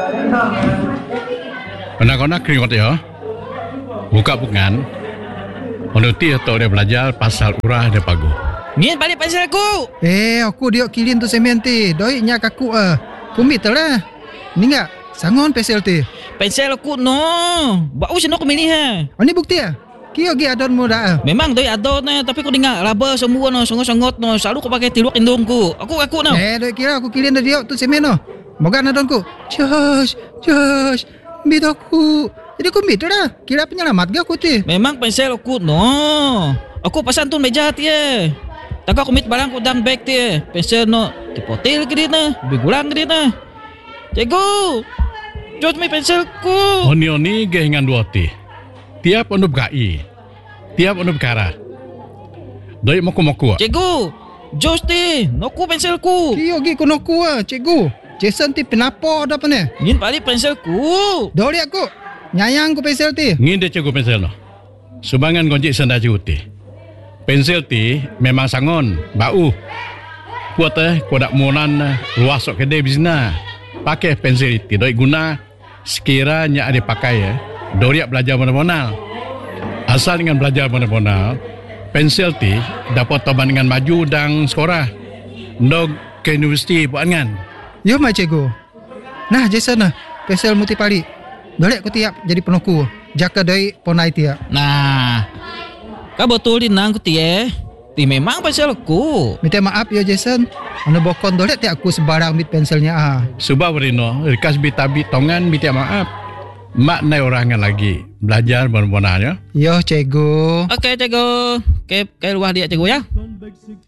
Anak-anak keringat ya. Buka bukan. Menuti atau dia belajar pasal urah dia pagu. Ni balik pensel aku. Aku dia kilin tu semen ti. Doi nya kaku kumit lah. Ni enggak sangon pensel ti. Pensel aku no. Bau sino aku milih ha. Ni bukti Kio gi adon mo dah. Memang doi adon tapi aku dengar laba semua no songot-songot no. Selalu aku pakai tiluk indungku. Aku no. Doi kira aku kilin dia tu semen no. Moga adonku. Josh. Bidaku. Jadi kumit dah. Kira penyelamat ga aku ti. Memang pensel aku no. Aku pasan tu meja ti Taka kumit barang ku dang bag ti Pensel no tipotil ke dia bigulang ke dia. Cikgu. Jod mai pensel ku. Oni ge hingan dua ti. Tiap onu gai. Tiap onu kara. Doi moku. Cikgu. Jos ti noku pensel ku. Kio gi konoku cikgu. Jason ti penapo dah pene. Ngin balik pensel ku. Doli aku. Nyayang ku pensel ti. Ngin dia cikgu pensel no. Subangan gonjik senda cikgu ti. Pensel ti memang sangon, bau. Kuat kodak monan luas sok kedai bisna. Pakai pensel ti doi guna sekiranya ada pakai doriak belajar mana-mana. Asal dengan belajar mana-mana, pensel ti dapat toban dengan maju dan sekolah. Ndog ke universiti buat kan. Yo mai cikgu. Nah Jason pensel muti pali. Dolek ku tiap jadi penoku. Jaka doi ponai ti. Nah. Kau betul dinang ku ti Ti memang pensel aku. Minta maaf ya Jason. Anu bokon dolek ti aku sebarang mit penselnya Subah berino, rikas bitabi tongan minta maaf. Mak nai orangan lagi belajar benar-benarnya. Yo cikgu. Okey cikgu. Ke luar dia cikgu ya.